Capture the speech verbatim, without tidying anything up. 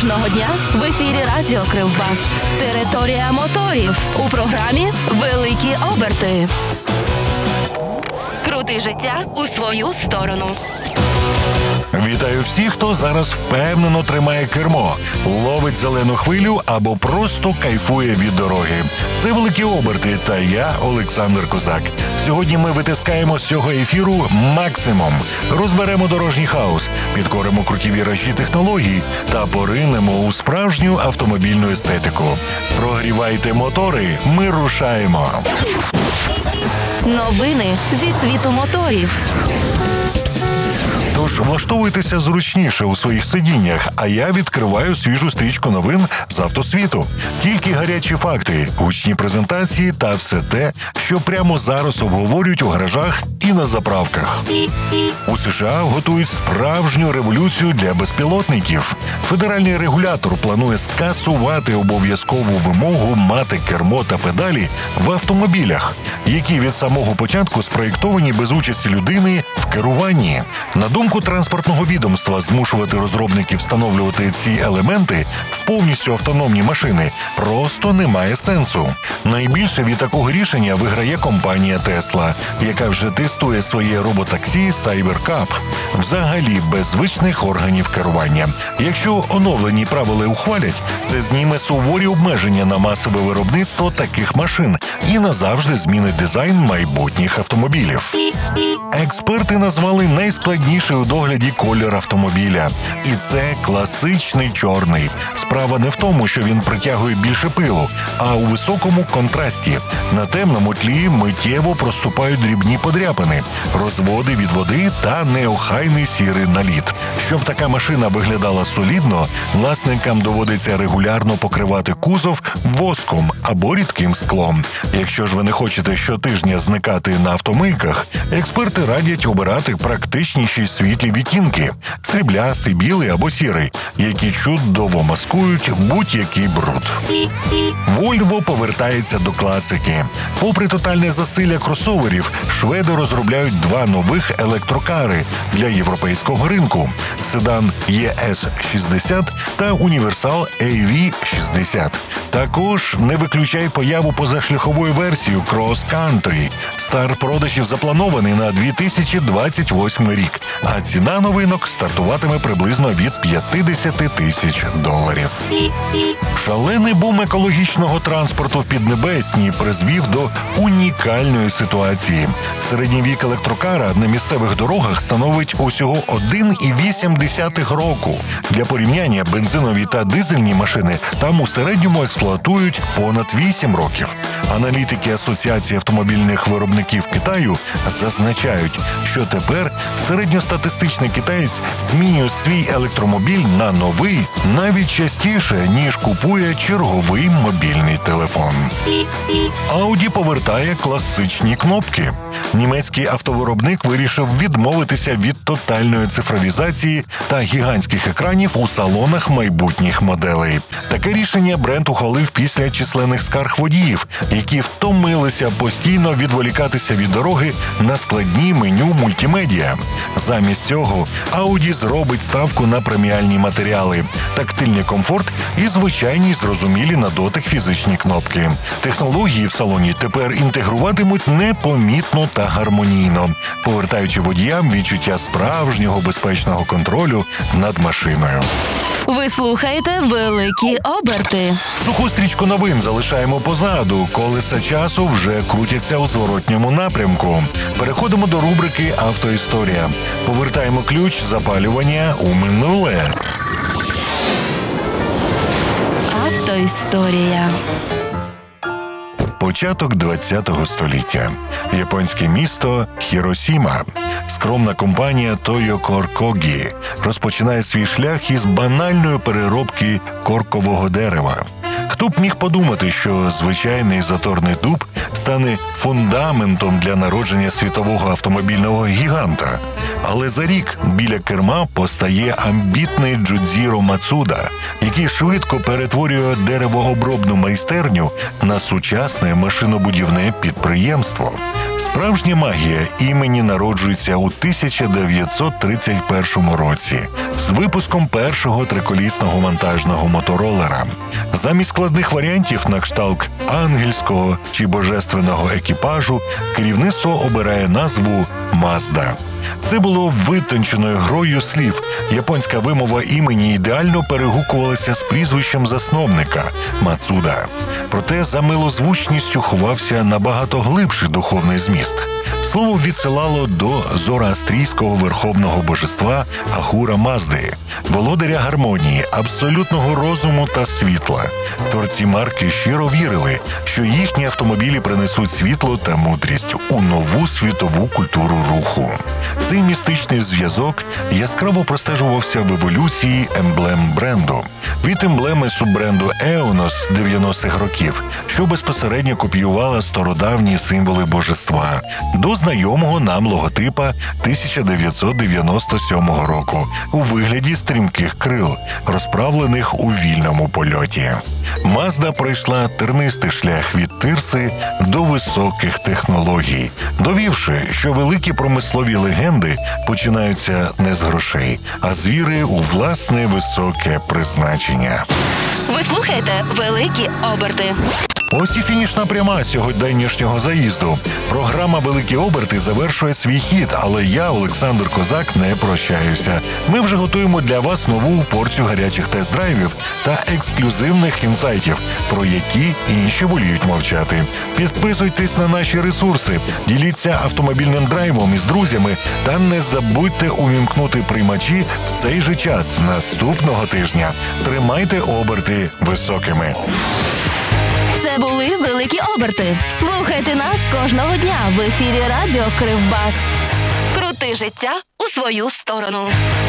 Кожного дня в ефірі Радіо Кривбас. Територія моторів. У програмі «Великі оберти». Крути життя у свою сторону. Вітаю всіх, хто зараз впевнено тримає кермо, ловить зелену хвилю або просто кайфує від дороги. Це «Великі оберти» та я, Олександр Козак. Сьогодні ми витискаємо з цього ефіру максимум. Розберемо дорожній хаос, підкоримо круті віражі технологій та поринемо у справжню автомобільну естетику. Прогрівайте мотори, ми рушаємо. Новини зі світу моторів. Тож влаштовуйтеся зручніше у своїх сидіннях, а я відкриваю свіжу стрічку новин з автосвіту. Тільки гарячі факти, гучні презентації та все те, що прямо зараз обговорюють у гаражах і на заправках. У США готують справжню революцію для безпілотників. Федеральний регулятор планує скасувати обов'язкову вимогу мати кермо та педалі в автомобілях, які від самого початку спроєктовані без участі людини в керуванні. На думку транспортного відомства, змушувати розробників встановлювати ці елементи в повністю автономні машини просто немає сенсу. Найбільше від такого рішення виграє компанія Tesla, яка вже тестує своє роботаксі Cybercab, взагалі без звичних органів керування. Якщо оновлені правила ухвалять, це зніме суворі обмеження на масове виробництво таких машин і назавжди змінить дизайн майбутніх автомобілів. Експерти назвали найскладніший у догляді колір автомобіля. І це класичний чорний. Справа не в тому, що він притягує більше пилу, а у високому контрасті. На темному тлі миттєво проступають дрібні подряпини, розводи від води та неохайний сірий наліт. Щоб така машина виглядала солідно, власникам доводиться регулярно покривати кузов воском або рідким склом. Якщо ж ви не хочете щотижня зникати на автомийках, експерти радять обирати практичніші світлі відтінки – сріблястий, білий або сірий, які чудово маскують будь-який бруд. Volvo повертається до класики. Попри тотальне засилля кросоверів, шведи розробляють два нових електрокари для європейського ринку – седан і ес шістдесят та універсал ей ві шістдесят. Також не виключай появу позашляхової версії Cross Country. Старт продажів запланований на дві тисячі двадцять восьмий рік, а ціна новинок стартуватиме приблизно від п'ятдесят тисяч доларів. Шалений бум екологічного транспорту в Піднебесній призвів до унікальної ситуації. Середній вік електрокара на місцевих дорогах становить усього один цілих вісім десятих року. Для порівняння, бензинові та дизельні машини там у середньому експлуатують понад вісім років. Аналітики Асоціації автомобільних виробників Китаю зазначають, що тепер середньостатистичний китаєць змінює свій електромобіль на новий навіть частіше, ніж купує черговий мобільний телефон. Audi повертає класичні кнопки. Німецький автовиробник вирішив відмовитися від тотальної цифровізації та гігантських екранів у салонах майбутніх моделей. Таке рішення бренд ухвалив після численних скарг водіїв, які втомилися постійно відволікатися від дороги на складні меню мультимедіа. Замість цього Audi зробить ставку на преміальні матеріали, тактильний комфорт і звичайні зрозумілі на дотик фізичні кнопки. Технології в салоні тепер інтегруватимуть непомітно та гармонійно, повертаючи водіям відчуття справжнього безпечного контролю над машиною. Ви слухаєте «Великі оберти». Суху стрічку новин залишаємо позаду, колеса часу вже крутяться у зворотньому напрямку. Переходимо до рубрики «Автоісторія». Повертаємо ключ запалювання у минуле. Автоісторія. Початок ХХ століття. Японське місто Хіросіма. Скромна компанія Тойо Коркогі розпочинає свій шлях із банальної переробки коркового дерева. Хто б міг подумати, що звичайний заторний дуб стане фундаментом для народження світового автомобільного гіганта. Але за рік біля керма постає амбітний Джудзіро Мацуда, який швидко перетворює деревообробну майстерню на сучасне машинобудівне підприємство. Справжня магія імені народжується у тисяча дев'ятсот тридцять першому році з випуском першого триколісного вантажного моторолера. Замість складних варіантів на кшталт ангельського чи божественного екіпажу керівництво обирає назву «Мазда». Це було витонченою грою слів. Японська вимова імені ідеально перегукувалася з прізвищем засновника – Мацуда. Проте за милозвучністю ховався набагато глибший духовний зміст. Слово відсилало до зороастрійського верховного божества Ахура Мазди, володаря гармонії, абсолютного розуму та світла. Творці марки щиро вірили, що їхні автомобілі принесуть світло та мудрість у нову світову культуру руху. Цей містичний зв'язок яскраво простежувався в еволюції емблем бренду. Від емблеми суббренду Еонос дев'яностих років, що безпосередньо копіювала стародавні символи божества, до знайомого нам логотипа тисяча дев'ятсот дев'яносто сьомого року у вигляді стрімких крил, розправлених у вільному польоті. Мазда пройшла тернистий шлях від тирси до високих технологій, довівши, що великі промислові легенди починаються не з грошей, а з віри у власне високе призначення. Ви слухаєте «Великі оберти». Ось і фінішна пряма сьогоднішнього заїзду. Програма «Великі оберти» завершує свій хід, але я, Олександр Козак, не прощаюся. Ми вже готуємо для вас нову порцію гарячих тест-драйвів та ексклюзивних інсайтів, про які інші воліють мовчати. Підписуйтесь на наші ресурси, діліться автомобільним драйвом із друзями та не забудьте увімкнути приймачі в цей же час наступного тижня. Тримайте оберти високими. Це були «Великі оберти». Слухайте нас кожного дня в ефірі радіо Кривбас. Крути життя у свою сторону.